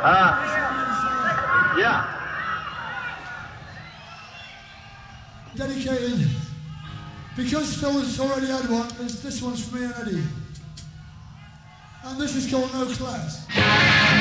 Yeah. Dedicated, because Phil has already had one, this one's for me and Eddie. And this is called No Class.